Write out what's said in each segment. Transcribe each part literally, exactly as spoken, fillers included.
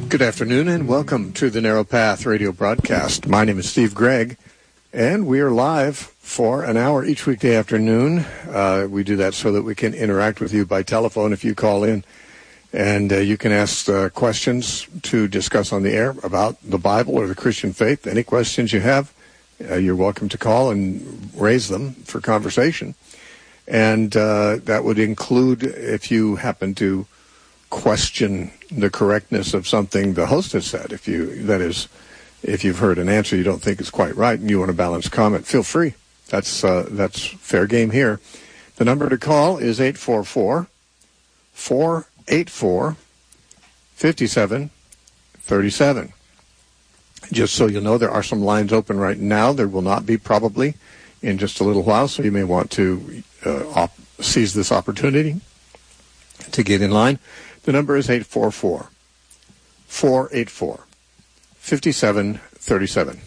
Good afternoon and welcome to the Narrow Path radio broadcast. My name is Steve Gregg, and we are live for an hour each weekday afternoon. Uh, we do that so that we can interact with you by telephone if you call in, and uh, you can ask uh, questions to discuss on the air about the Bible or the Christian faith. Any questions you have, uh, you're welcome to call and raise them for conversation. And uh, that would include if you happen to question the correctness of something the host has said. If you, that is, if you've heard an answer you don't think is quite right and you want a balanced comment, feel free. That's uh, that's fair game here. The number to call is eight four four, four eight four, five seven three seven. Just so you know, there are some lines open right now. There will not be probably in just a little while, so you may want to uh, op- seize this opportunity to get in line. The number is eight four four, four eight four, five seven three seven.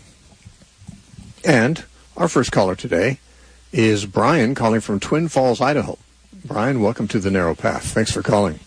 And our first caller today is Brian, calling from Twin Falls, Idaho. Brian, welcome to the Narrow Path. Thanks for calling.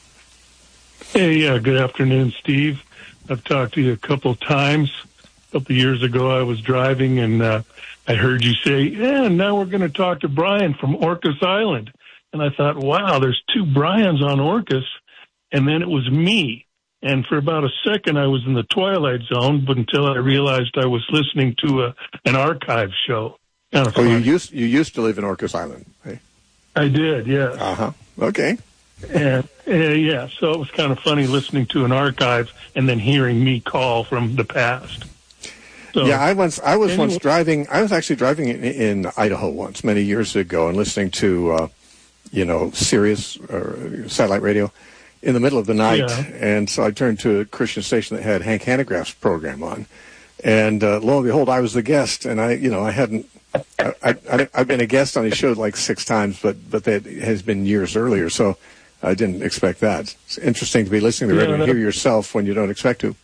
Hey, yeah, good afternoon, Steve. I've talked to you a couple times. A couple years ago, I was driving, and uh, I heard you say, yeah, now we're going to talk to Brian from Orcas Island. And I thought, wow, there's two Brians on Orcas. And then it was me. And for about a second, I was in the twilight zone, but until I realized I was listening to a, an archive show. Kind of oh, you used you used to live in Orcas Island, eh? I did, yeah. Uh-huh. Okay. And, uh, yeah, so it was kind of funny listening to an archive and then hearing me call from the past. So, yeah, I once I was anyway. once driving. I was actually driving in, in Idaho once, many years ago, and listening to, uh, you know, Sirius or satellite radio in the middle of the night. Yeah. And so I turned to a Christian station that had Hank Hanegraaff's program on, and uh, lo and behold, I was the guest. And I, you know, I hadn't. I, I, I've been a guest on his show like six times, but but that has been years earlier, so I didn't expect that. It's interesting to be listening to the radio and hear yourself when you don't expect to.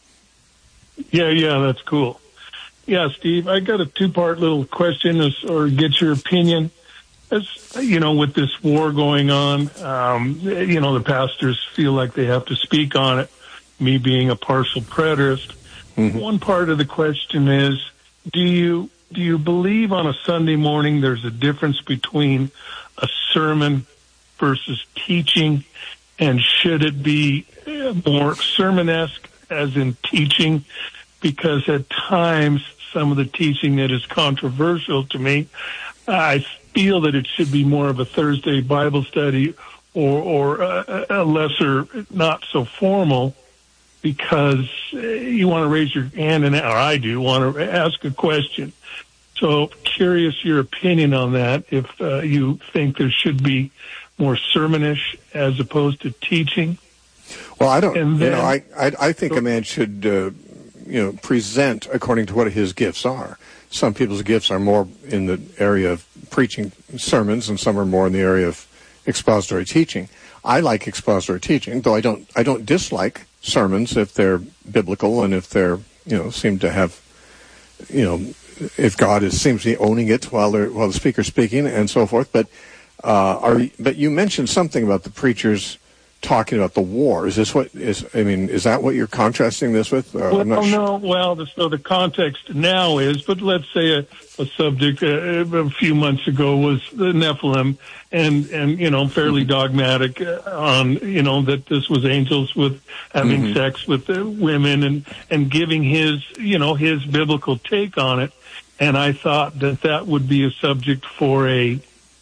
Yeah, yeah, that's cool. Yeah, Steve, I got a two-part little question, as, or get your opinion. As you know, with this war going on, um, you know, the pastors feel like they have to speak on it. Me being a partial preterist, mm-hmm. One part of the question is: Do you do you believe on a Sunday morning there's a difference between a sermon versus teaching, and should it be more sermon-esque as in teaching? Because at times, some of the teaching that is controversial to me, I feel that it should be more of a Thursday Bible study or, or a, a lesser, not so formal, because you want to raise your hand, and or I do, want to ask a question. So curious your opinion on that, if uh, you think there should be more sermonish as opposed to teaching. Well, I don't, and then, you know, I, I, I think a man should, uh, you know, present according to what his gifts are. Some people's gifts are more in the area of preaching sermons, and some are more in the area of expository teaching. I like expository teaching, though I don't I don't dislike sermons if they're biblical and if they're, you know, seem to have, you know, if God is seems to be owning it while they're while the speaker's speaking and so forth. But uh, are but you mentioned something about the preachers talking about the war. Is this what is? I mean, is that what you're contrasting this with? Uh, well, I'm not no. Well, the, so the context now is, but let's say a, a subject uh, a few months ago was the Nephilim, and and you know, fairly mm-hmm. dogmatic on you know that this was angels with having mm-hmm. sex with uh, women, and and giving his you know his biblical take on it. And I thought that that would be a subject for a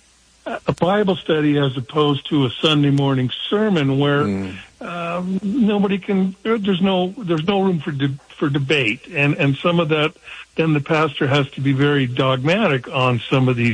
a Bible study as opposed to a Sunday morning sermon where mm. um, nobody can. There's no there's no room for de- for debate, and and some of that. Then the pastor has to be very dogmatic on some of these